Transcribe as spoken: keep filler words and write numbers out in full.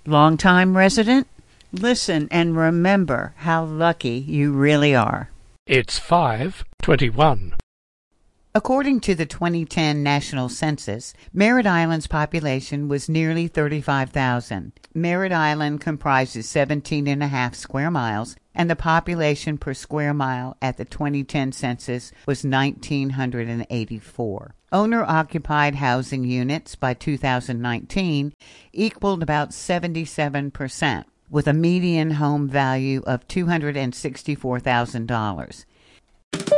Longtime resident? Listen and remember how lucky you really are. It's five twenty-one. According to the twenty ten National Census, Merritt Island's population was nearly thirty-five thousand. Merritt Island comprises seventeen and a half square miles, and the population per square mile at the twenty ten census was one thousand nine hundred eighty-four. Owner-occupied housing units by two thousand nineteen equaled about seventy-seven percent, with a median home value of two hundred sixty-four thousand dollars.